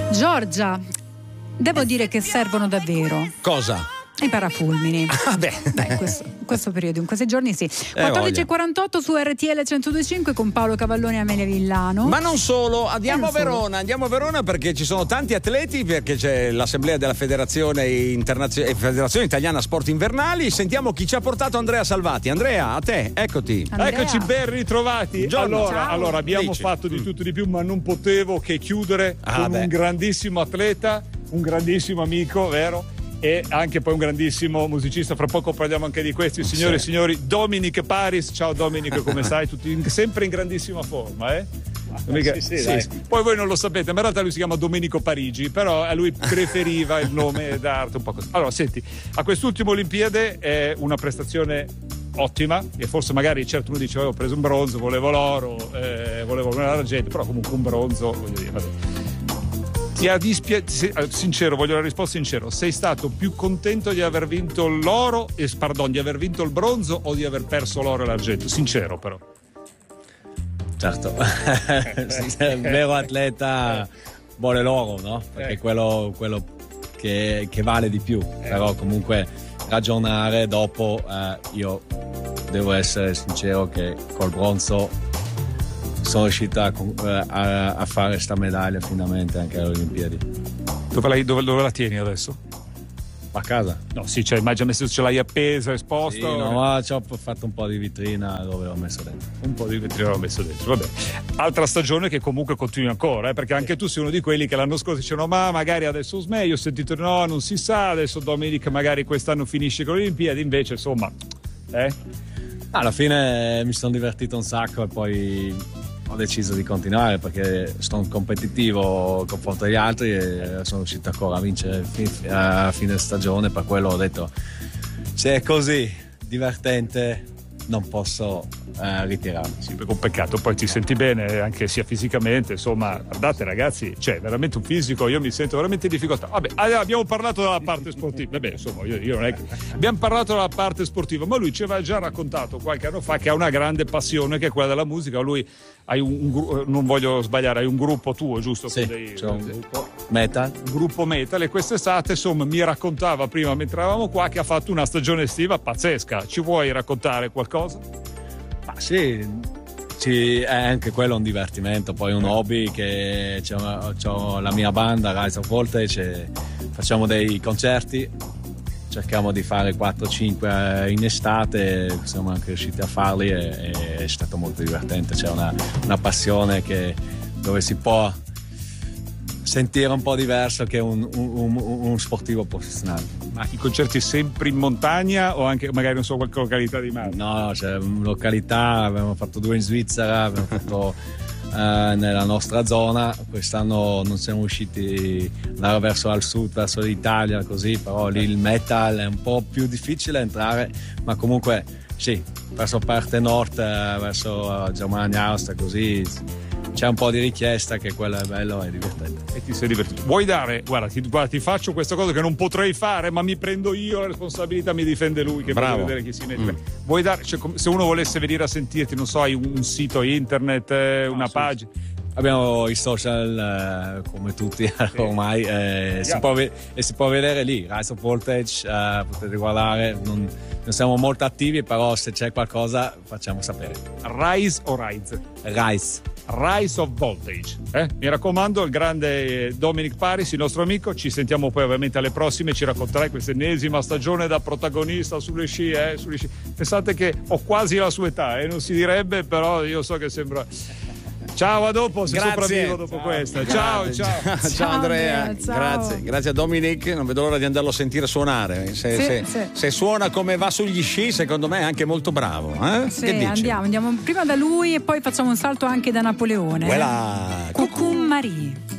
Giorgia, devo dire che servono davvero. Cosa? I parafulmini. Beh, in questo periodo, in questi giorni sì. 14:48 su RTL 102.5 con Paolo Cavalloni e Amelia Villano. Ma non solo, andiamo a Verona perché ci sono tanti atleti, perché c'è l'assemblea della Federazione Italiana Sport Invernali. Sentiamo chi ci ha portato Andrea Salvati. Andrea, a te, eccoti. Andrea. Eccoci ben ritrovati. Allora abbiamo Dici. fatto di tutto di più, ma non potevo che chiudere con un grandissimo atleta, un grandissimo amico, vero? E anche poi un grandissimo musicista. Fra poco parliamo anche di questi, signore e signori. Dominic Paris. Ciao Dominic, come stai? Sempre in grandissima forma, eh? Sì. Poi voi non lo sapete, ma in realtà lui si chiama Domenico Parigi, però a lui preferiva il nome d'arte un po' così. Allora, senti, a quest'ultima Olimpiade è una prestazione ottima, e forse magari certo uno dice ho preso un bronzo, volevo l'oro, volevo l'argento, però comunque un bronzo, voglio dire, vabbè. Sincero, voglio la risposta sincera. Sei stato più contento di aver vinto l'oro, di aver vinto il bronzo o di aver perso l'oro e l'argento? Sincero, però. Certo, il vero atleta vuole l'oro, no? Perché è quello che vale di più. Però comunque ragionare dopo, io devo essere sincero che col bronzo sono riuscito a fare sta medaglia finalmente anche alle Olimpiadi. Dove la tieni adesso? A casa? No, sì, cioè, immagino se ce l'hai appesa, esposta. Sì, no, ma ci ho fatto un po' di vetrina dove l'ho messo dentro. Un po' di vetrina l'ho messo dentro, vabbè. Altra stagione che comunque continui ancora, perché anche tu sei uno di quelli che l'anno scorso dicevano ma magari adesso smeglio, ho sentito no, non si sa, adesso Dominic magari quest'anno finisce con le Olimpiadi, invece insomma, Alla fine mi sono divertito un sacco e poi ho deciso di continuare perché sono competitivo confronto agli altri e sono riuscito ancora a vincere a fine stagione. Per quello ho detto se è così divertente non posso ritirarmi. Sì, perché un peccato, poi ti senti bene anche sia fisicamente, insomma, guardate ragazzi, c'è veramente un fisico, io mi sento veramente in difficoltà. Vabbè, abbiamo parlato della parte sportiva, vabbè, insomma, io non è che... Abbiamo parlato della parte sportiva, ma lui ci aveva già raccontato qualche anno fa che ha una grande passione che è quella della musica. Lui hai non voglio sbagliare, hai un gruppo tuo, giusto? Sì, c'è un gruppo metal. Un gruppo metal, e quest'estate, insomma, mi raccontava prima mentre eravamo qua che ha fatto una stagione estiva pazzesca. Ci vuoi raccontare qualcosa? Ma sì, è anche quello un divertimento, poi un hobby che c'ho la mia banda Rise of Voltage, facciamo dei concerti, cerchiamo di fare 4-5 in estate, siamo anche riusciti a farli e è stato molto divertente. C'è una passione dove si può sentire un po' diverso che un sportivo professionale. Ma i concerti sempre in montagna o anche magari non so qualche località di mare? No, c'è località, abbiamo fatto 2 in Svizzera, abbiamo fatto nella nostra zona. Quest'anno non siamo riusciti ad andare verso al sud, verso l'Italia, così, però lì il metal è un po' più difficile entrare, ma comunque sì, verso parte nord, verso Germania, Austria, così c'è un po' di richiesta, che quello è bello e divertente. E ti sei divertito. Vuoi dare, guarda, ti faccio questa cosa che non potrei fare, ma mi prendo io la responsabilità, mi difende lui, che vuole vedere chi si mette. Vuoi dare, cioè, se uno volesse venire a sentirti, non so, hai un sito internet, una pagina? Abbiamo i social come tutti ormai, si può vedere lì, Rise of Voltage, potete guardare, non siamo molto attivi, però se c'è qualcosa facciamo sapere. Rise o Rise? Rise of Voltage, mi raccomando, il grande Dominic Paris, il nostro amico. Ci sentiamo poi ovviamente alle prossime, ci racconterai questa ennesima stagione da protagonista sulle sci. Pensate che ho quasi la sua età, non si direbbe, però io so che sembra... Ciao, a dopo, se sopravvivo dopo questa. Ciao Andrea, ciao. grazie a Dominic, non vedo l'ora di andarlo a sentire suonare. Se suona come va sugli sci, secondo me è anche molto bravo. Sì, che dici? Andiamo prima da lui e poi facciamo un salto anche da Napoleone. Voilà. Coucou Marie.